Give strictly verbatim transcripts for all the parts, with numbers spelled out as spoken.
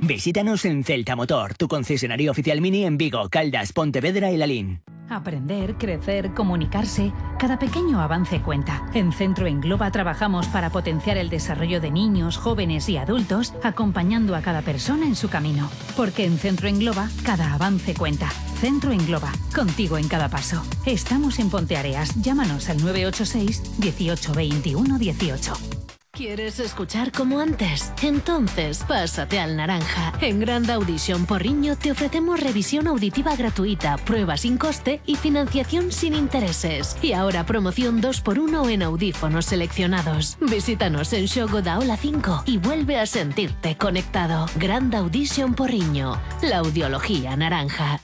Visítanos en Celta Motor, tu concesionario oficial Mini en Vigo, Caldas, Pontevedra y Lalín. Aprender, crecer, comunicarse. Cada pequeño avance cuenta. En Centro Engloba trabajamos para potenciar el desarrollo de niños, jóvenes y adultos, acompañando a cada persona en su camino. Porque en Centro Engloba, cada avance cuenta. Centro Engloba, contigo en cada paso. Estamos en Ponteareas. Llámanos al nueve ocho seis, dieciocho, veintiuno, dieciocho. ¿Quieres escuchar como antes? Entonces, pásate al Naranja. En Grand Audition Porriño te ofrecemos revisión auditiva gratuita, prueba sin coste y financiación sin intereses. Y ahora promoción dos por uno en audífonos seleccionados. Visítanos en Xogo da Ola cinco y vuelve a sentirte conectado. Grand Audition Porriño, la audiología naranja.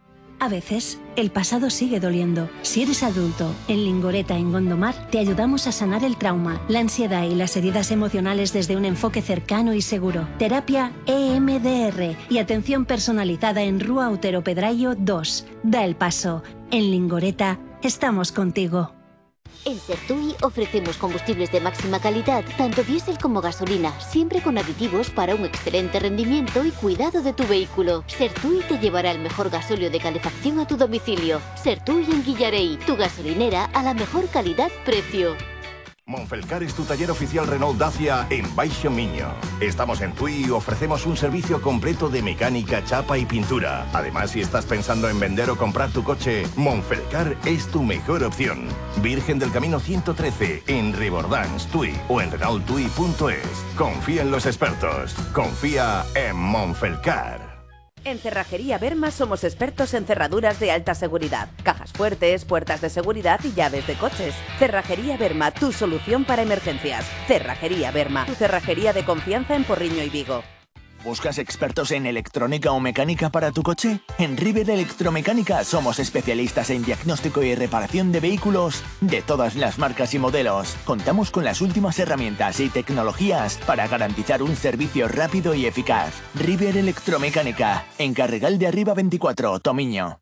A veces, el pasado sigue doliendo. Si eres adulto, en Lingoreta, en Gondomar, te ayudamos a sanar el trauma, la ansiedad y las heridas emocionales desde un enfoque cercano y seguro. Terapia E M D R y atención personalizada en Rúa Otero Pedrayo dos. Da el paso. En Lingoreta, estamos contigo. En Sertui ofrecemos combustibles de máxima calidad, tanto diésel como gasolina, siempre con aditivos para un excelente rendimiento y cuidado de tu vehículo. Sertui te llevará el mejor gasóleo de calefacción a tu domicilio. Sertui en Guillarey, tu gasolinera a la mejor calidad-precio. Monfelcar es tu taller oficial Renault Dacia en Baixo Miño. Estamos en Tui y ofrecemos un servicio completo de mecánica, chapa y pintura. Además, si estás pensando en vender o comprar tu coche, Monfelcar es tu mejor opción. Virgen del Camino ciento trece, en Ribordans, Tui o en renault tui punto es. Confía en los expertos. Confía en Monfelcar. En Cerrajería Berma somos expertos en cerraduras de alta seguridad, cajas fuertes, puertas de seguridad y llaves de coches. Cerrajería Berma, tu solución para emergencias. Cerrajería Berma, tu cerrajería de confianza en Porriño y Vigo. ¿Buscas expertos en electrónica o mecánica para tu coche? En River Electromecánica somos especialistas en diagnóstico y reparación de vehículos de todas las marcas y modelos. Contamos con las últimas herramientas y tecnologías para garantizar un servicio rápido y eficaz. River Electromecánica, en Carregal de Arriba veinticuatro, Tomiño.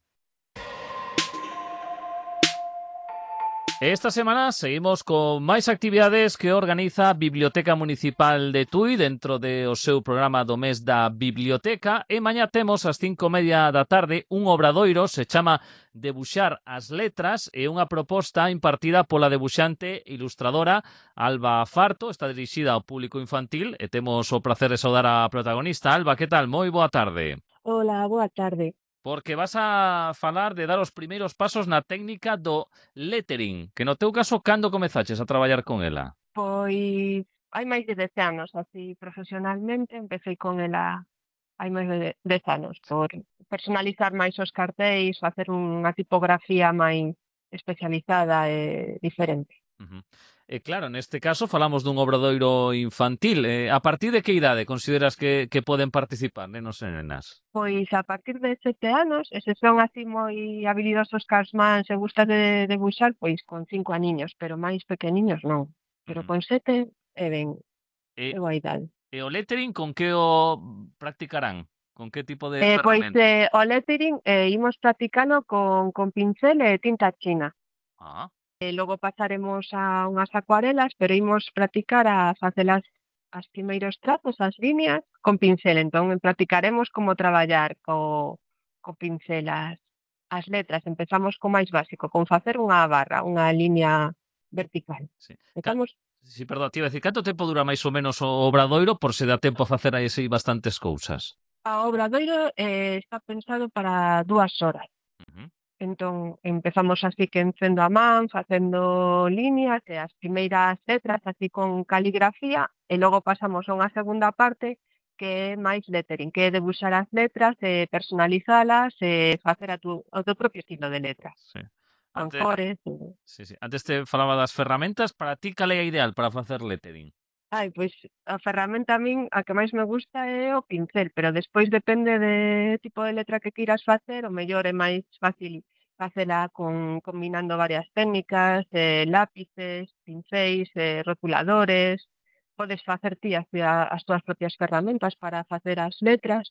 Esta semana seguimos con máis actividades que organiza a Biblioteca Municipal de Tui dentro de o seu programa do mes da Biblioteca e mañá temos ás cinco e media da tarde un obradoiro, se chama Debuxar as letras, e unha proposta impartida pola debuxante ilustradora Alba Farto, está dirixida ao público infantil e temos o placer de saudar a protagonista. Alba, que tal? Moi boa tarde. Hola, boa tarde. Porque vas a falar de dar os primeiros pasos na técnica do lettering, que no teu caso, cando comezaches a traballar con ela? Pois hai máis de dez anos, así profesionalmente, empecé con ela hai máis de dez anos, por personalizar máis os cartéis, facer unha tipografía máis especializada e diferente. Uh-huh. E claro, neste caso falamos dun obradoiro infantil. Eh, a partir de que idade consideras que, que poden participar, nenos e nenas? Pois a partir de sete anos, e se son así moi habilidosos cas mans e gustas de debuxar, pois con cinco aniños, pero máis pequeniños non. Pero Uh-huh. con sete é ben, E, é boa idade. e o lettering con que o practicarán? Con que tipo de Eh, pois ferramenta? eh, o lettering eh, imos practicalo con, con pincel e tinta china. Ah, E logo pasaremos a unhas acuarelas, pero imos practicar a facelas as primeiros trazos, as líneas, con pincel. Entón, practicaremos como traballar co, co pincel as, as letras. Empezamos co máis básico, con facer unha barra, unha liña vertical. sí. Ca- Empezamos sí, perdón, te iba a decir, canto tempo dura máis ou menos o obradoiro por se dá tempo a facer aí así bastantes cousas? a obradoiro eh, está pensado para dúas horas. Uh-huh. Entón, empezamos así que encendo a man, facendo líneas e as primeiras letras así con caligrafía e logo pasamos a unha segunda parte que é máis lettering, que é debuxar as letras e personalizalas e facer a tu, o teu propio estilo de letras. Sí. Con Ante- cores. e- Sí, sí. Antes te falaba das ferramentas, para ti cal é a ideal para facer lettering? Ai, pois a ferramenta a min a que máis me gusta é o pincel, pero despois depende de tipo de letra que queiras facer, o mellor é máis fácil facela con combinando varias técnicas, eh, lápices, pincéis, eh, rotuladores. Podes facer ti as, as túas propias ferramentas para facer as letras,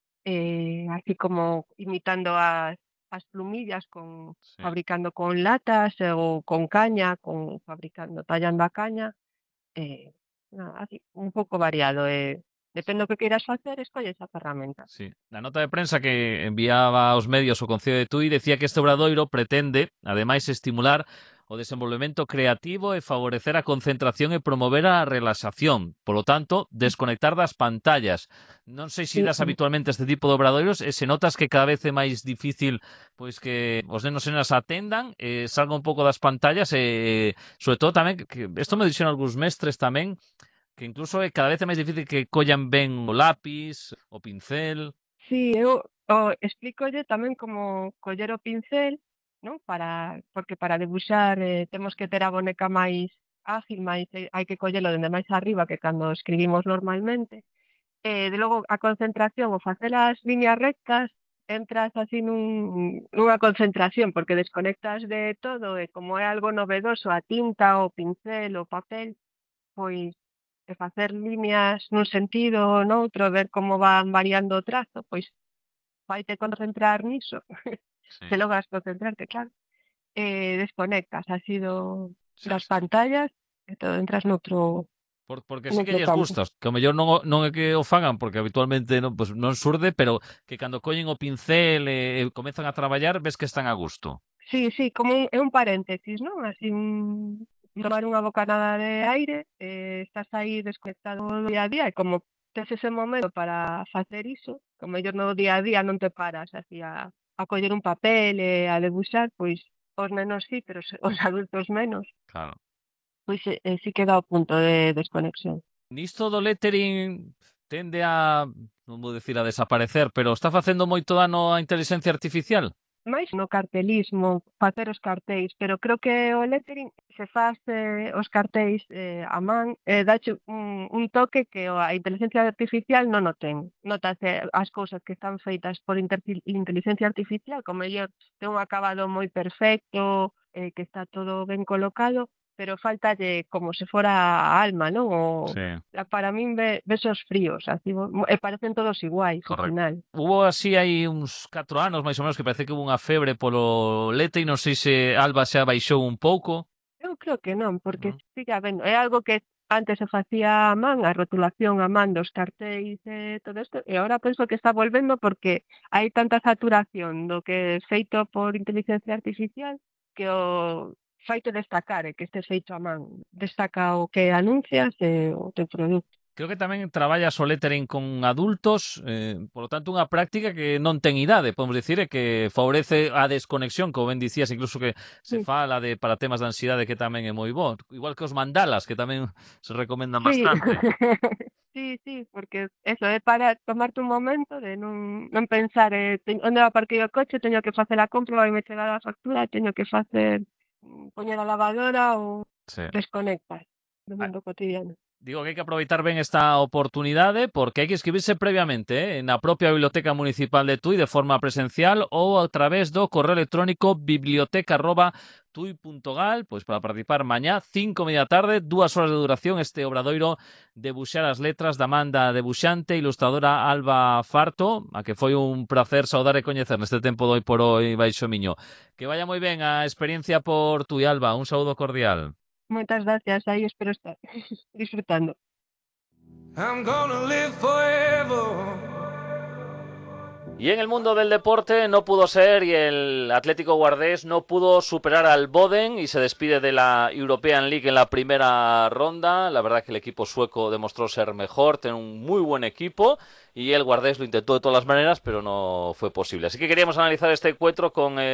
eh, así como imitando as, as plumillas con Sí. fabricando con latas eh, ou con caña, con fabricando tallando a caña. Eh, no, así, un pouco variado. Eh. Depende do que queiras facer, escolle esa ferramenta. Sí. Na nota de prensa que enviaba aos medios o Concello de Tui decía que este obradoiro pretende, ademais, estimular o desenvolvemento creativo e favorecer a concentración e promover a relaxación. Polo tanto, desconectar das pantallas. Non sei se das habitualmente este tipo de obradoiros e se notas que cada vez é máis difícil pois que os nenos e nenas atendan, eh, salga un pouco das pantallas e, sobre todo tamén, que isto me dixeron algúns mestres tamén, que incluso é cada vez é máis difícil que collan ben o lápis, o pincel. Sí, eu o explícolle tamén como coller o pincel, non? Para, porque para debuxar eh, temos que ter a boneca máis ágil, máis eh, hai que collelo dende máis arriba que cando escribimos normalmente. E de logo a concentración, o facer as líneas rectas, entras así nun, nunha concentración, porque desconectas de todo e como é algo novedoso, a tinta, o pincel, o papel, pois e facer líneas nun sentido ou noutro, ver como van variando o trazo, pois faite concentrar niso. Sí. Se logras concentrarte, claro. E desconectas así do, Sí, das sí. pantallas e todo, entras noutro... Por, porque sí noutro que lles campo. gusta, que ao mellor non, o- non é que o fagan, porque habitualmente non, pues, non surde, pero que cando collen o pincel e, e comezan a traballar, ves que están a gusto. Sí, sí, como un, é un paréntesis, non? Así un tomar unha bocanada de aire, eh, estás aí desconectado do día a día e como tes ese momento para facer iso, como mellor no día a día non te paras así a, a coller un papel e a debuxar, pois os nenos sí, pero os, os adultos menos, Claro. pois eh, eh, sí que dá o punto de desconexión. Nisto do lettering tende a, non vou dicir a desaparecer, pero está facendo moito dano a inteligencia artificial? máis no cartelismo, facer os cartéis, pero creo que o lettering se faz eh, os cartéis eh, a man, eh, dache un, un toque que a inteligencia artificial non o ten. Notase as cousas que están feitas por interci- inteligencia artificial, como mellor ten un acabado moi perfecto, eh, que está todo ben colocado, pero faltalle como se fora a alma, non? O, Sí. para min ve, ves os fríos, así, mo- e parecen todos iguais, ao Correcto. final. Hubo así hai uns catro anos, máis ou menos, que parece que hubo unha febre polo lettering, non sei se Alba se abaixou un pouco. Eu creo que non, porque Non. sigue habendo. É algo que antes se facía a man, a rotulación a man dos cartéis e todo isto, e agora penso que está volvendo porque hai tanta saturación do que é feito por inteligencia artificial que o faite destacar e que este feito a man destaca o que anuncias e o teu produto. Creo que tamén traballas o lettering con adultos, eh, por lo tanto, unha práctica que non ten idade, podemos dicir, e que favorece a desconexión, como ben dicías, incluso que se Sí. fala de para temas de ansiedade que tamén é moi bo. Igual que os mandalas, que tamén se recomendan Sí. bastante. Sí, sí, porque eso é para tomarte un momento de non, non pensar eh, te, onde aparquei o coche, teño que facer a compra, vai me chegar a factura, teño que facer mm, poñer a lavadora ou Sí. desconectas do mundo cotidiano. Digo que hai que aproveitar ben esta oportunidade porque hai que inscribirse previamente eh, na propia Biblioteca Municipal de Tui de forma presencial ou a través do correo electrónico biblioteca arroba tui punto gal, pois para participar mañá, cinco e media tarde, dúas horas de duración, este obradoiro de buxar as letras da man da debuxante ilustradora Alba Farto, a que foi un placer saudar e coñecer neste tempo doi por hoi baixo miño. Que vaya moi ben a experiencia por Tui, Alba, un saúdo cordial. Moitas gracias, aí espero estar disfrutando. I'm gonna live forever. Y en el mundo del deporte no pudo ser y el Atlético Guardés no pudo superar al Boden y se despide de la European League en la primera ronda. La verdad que el equipo sueco demostró ser mejor, tener un muy buen equipo y el Guardés lo intentó de todas las maneras, pero no fue posible. Así que queríamos analizar este encuentro con... Eh,